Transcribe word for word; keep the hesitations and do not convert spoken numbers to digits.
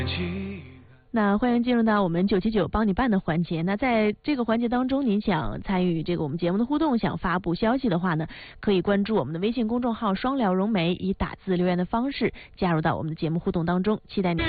那欢迎进入到我们九七九帮你办的环节。那在这个环节当中，您想参与这个我们节目的互动，想发布消息的话呢，可以关注我们的微信公众号双聊融媒，以打字留言的方式加入到我们的节目互动当中，期待你。